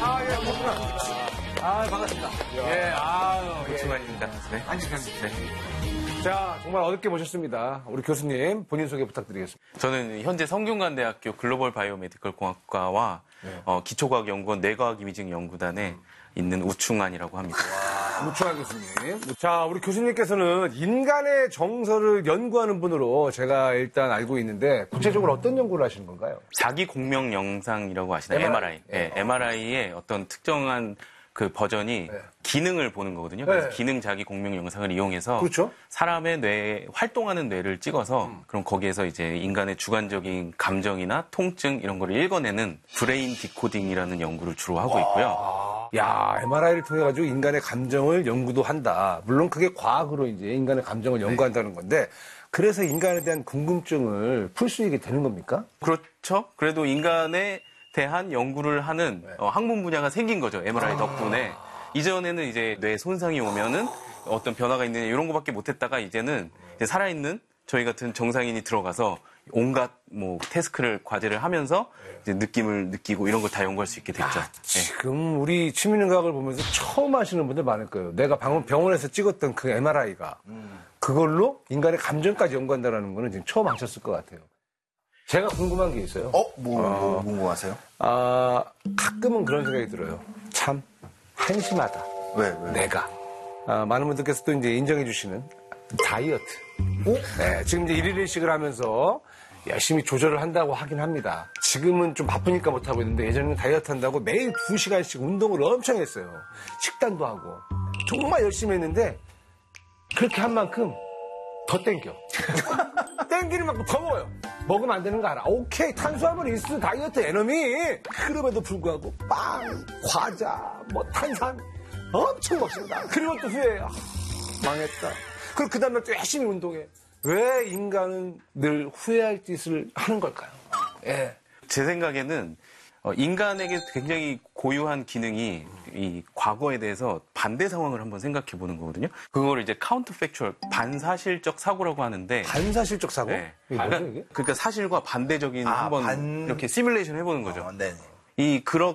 아, 예, 그렇구나. 아, 반갑습니다. 예, 고충환입니다. 네. 안식합니다. 자, 정말 어렵게 모셨습니다. 우리 교수님 본인 소개 부탁드리겠습니다. 저는 현재 성균관대학교 글로벌 바이오메디컬 공학과와 기초과학연구원 뇌과학이미징연구단에 있는 우충환이라고 합니다. 우충환 교수님. 자, 우리 교수님께서는 인간의 정서를 연구하는 분으로 제가 일단 알고 있는데 구체적으로 어떤 연구를 하시는 건가요? 자기 공명 영상이라고 아시나요? MRI. 네, MRI의 어떤 특정한 그 버전이 기능을 보는 거거든요. 그래서 기능 자기 공명 영상을 이용해서 그렇죠. 사람의 뇌, 활동하는 뇌를 찍어서 그럼 거기에서 이제 인간의 주관적인 감정이나 통증 이런 거를 읽어내는 브레인 디코딩이라는 연구를 주로 하고 있고요. 야, MRI를 통해 가지고 인간의 감정을 연구도 한다. 물론 그게 과학으로 이제 인간의 감정을 연구한다는 건데 그래서 인간에 대한 궁금증을 풀 수 있게 되는 겁니까? 그렇죠. 그래도 인간에 대한 연구를 하는 학문 분야가 생긴 거죠. MRI 덕분에. 이전에는 이제 뇌 손상이 오면은 어떤 변화가 있느냐 이런 거밖에 못했다가 이제는 이제 살아있는 저희 같은 정상인이 들어가서 온갖 뭐 과제를 하면서 이제 느낌을 느끼고 이런 걸 다 연구할 수 있게 됐죠. 지금 우리 치민의학을 보면서 처음 하시는 분들 많을 거예요. 내가 방금 병원에서 찍었던 그 MRI가 그걸로 인간의 감정까지 연구한다는 거는 지금 처음 하셨을 것 같아요. 제가 궁금한 게 있어요. 뭐 궁금하세요? 가끔은 그런 생각이 들어요. 참 한심하다. 왜? 내가. 많은 분들께서 또 이제 인정해 주시는 다이어트. 네, 지금 이제 1일 1식을 하면서 열심히 조절을 한다고 하긴 합니다. 지금은 좀 바쁘니까 못하고 있는데 예전에는 다이어트 한다고 매일 2시간씩 운동을 엄청 했어요. 식단도 하고. 정말 열심히 했는데 그렇게 한 만큼 더 땡겨. 땡기는 만큼 더 먹어요. 먹으면 안 되는 거 알아. 오케이, 탄수화물 일수 다이어트 에너미. 그럼에도 불구하고 빵, 과자, 뭐 탄산 엄청 먹습니다. 그리고 또 후회해요. 망했다. 그리고 그 다음날 또 열심히 운동해. 왜 인간은 늘 후회할 짓을 하는 걸까요? 예. 제 생각에는 인간에게 굉장히 고유한 기능이 이 과거에 대해서 반대 상황을 한번 생각해 보는 거거든요. 그거를 이제 카운터 팩추얼 반사실적 사고라고 하는데 반사실적 사고? 네. 이게 뭐죠, 이게? 그러니까 사실과 반대적인 한번 이렇게 시뮬레이션 해보는 거죠. 네네. 이